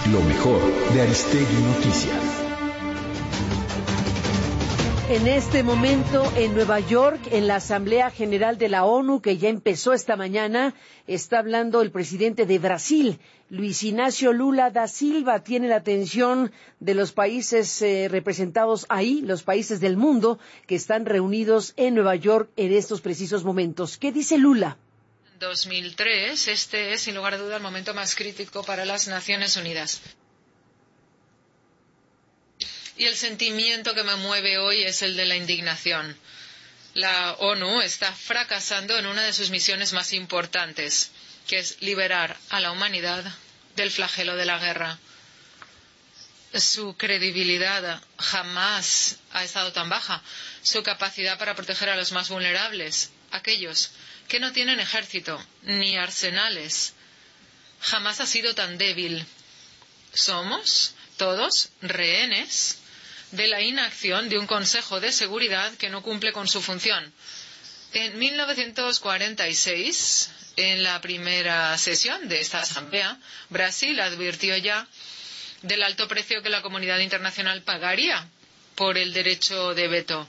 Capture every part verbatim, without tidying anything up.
Lo mejor de Aristegui Noticias. En este momento, en Nueva York, en la Asamblea General de la ONU, que ya empezó esta mañana, está hablando el presidente de Brasil, Luis Inácio Lula da Silva. Tiene la atención de los países eh, representados ahí, los países del mundo, que están reunidos en Nueva York en estos precisos momentos. ¿Qué dice Lula? dos mil tres, este es, sin lugar a duda, el momento más crítico para las Naciones Unidas. Y el sentimiento que me mueve hoy es el de la indignación. La ONU está fracasando en una de sus misiones más importantes, que es liberar a la humanidad del flagelo de la guerra. Su credibilidad jamás ha estado tan baja. Su capacidad para proteger a los más vulnerables, aquellos que no tienen ejército ni arsenales, jamás ha sido tan débil. Somos todos rehenes de la inacción de un Consejo de Seguridad que no cumple con su función. En mil novecientos cuarenta y seis, en la primera sesión de esta asamblea, Brasil advirtió ya del alto precio que la comunidad internacional pagaría por el derecho de veto.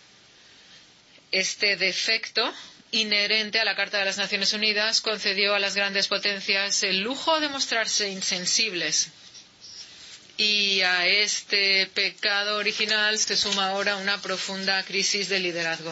Este defecto inherente a la Carta de las Naciones Unidas concedió a las grandes potencias el lujo de mostrarse insensibles. Y a este pecado original se suma ahora una profunda crisis de liderazgo.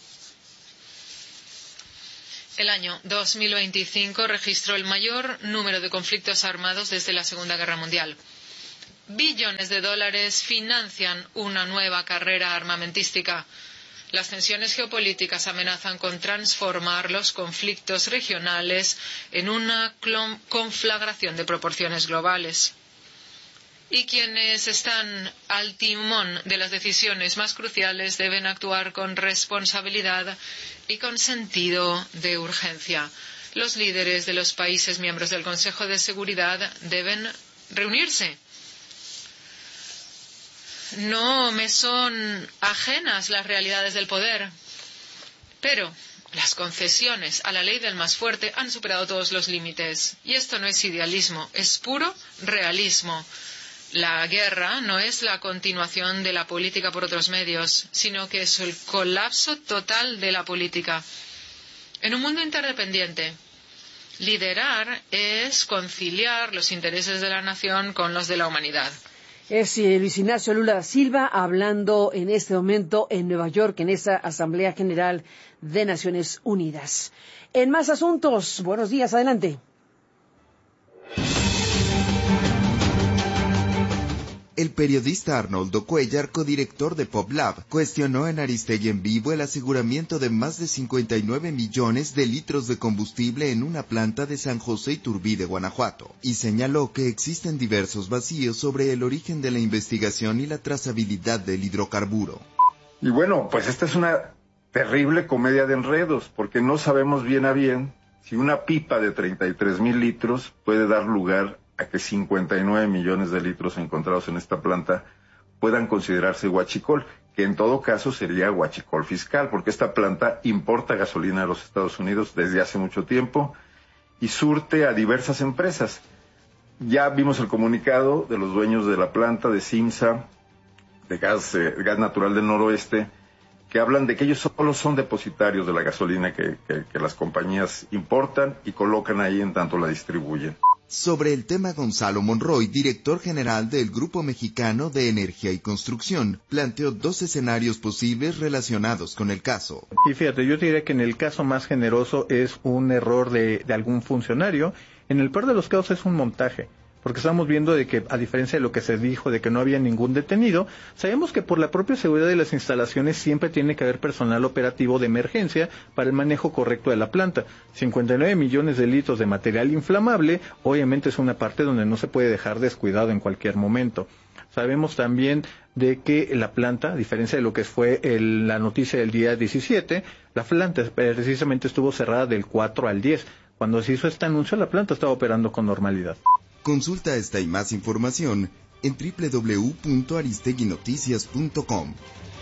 El año dos mil veinticinco registró el mayor número de conflictos armados desde la Segunda Guerra Mundial. Billones de dólares financian una nueva carrera armamentística. Las tensiones geopolíticas amenazan con transformar los conflictos regionales en una conflagración de proporciones globales. Y quienes están al timón de las decisiones más cruciales deben actuar con responsabilidad y con sentido de urgencia. Los líderes de los países miembros del Consejo de Seguridad deben reunirse. No me son ajenas las realidades del poder, pero las concesiones a la ley del más fuerte han superado todos los límites. Y esto no es idealismo, es puro realismo. La guerra no es la continuación de la política por otros medios, sino que es el colapso total de la política. En un mundo interdependiente, liderar es conciliar los intereses de la nación con los de la humanidad. Es eh, Luis Inácio Lula da Silva hablando en este momento en Nueva York, en esa Asamblea General de Naciones Unidas. En más asuntos, buenos días, adelante. El periodista Arnoldo Cuellar, codirector de PopLab, cuestionó en Aristegui en Vivo el aseguramiento de más de cincuenta y nueve millones de litros de combustible en una planta de San José Iturbide, Guanajuato, y señaló que existen diversos vacíos sobre el origen de la investigación y la trazabilidad del hidrocarburo. Y bueno, pues esta es una terrible comedia de enredos, porque no sabemos bien a bien si una pipa de treinta y tres mil litros puede dar lugar a que cincuenta y nueve millones de litros encontrados en esta planta puedan considerarse huachicol, que en todo caso sería huachicol fiscal, porque esta planta importa gasolina a los Estados Unidos desde hace mucho tiempo y surte a diversas empresas. Ya vimos el comunicado de los dueños de la planta, de Simsa, de gas, eh, gas natural del noroeste, que hablan de que ellos solo son depositarios de la gasolina que, que, que las compañías importan y colocan ahí en tanto la distribuyen. Sobre el tema, Gonzalo Monroy, director general del Grupo Mexicano de Energía y Construcción, planteó dos escenarios posibles relacionados con el caso. Y fíjate, yo te diría que en el caso más generoso es un error de, de algún funcionario. En el peor de los casos es un montaje. Porque estamos viendo de que, a diferencia de lo que se dijo, de que no había ningún detenido, sabemos que por la propia seguridad de las instalaciones siempre tiene que haber personal operativo de emergencia para el manejo correcto de la planta. cincuenta y nueve millones de litros de material inflamable, obviamente es una parte donde no se puede dejar descuidado en cualquier momento. Sabemos también de que la planta, a diferencia de lo que fue el, la noticia del día diecisiete, la planta precisamente estuvo cerrada del cuatro al diez. Cuando se hizo este anuncio, la planta estaba operando con normalidad. Consulta esta y más información en doble u doble u doble u punto aristegui noticias punto com.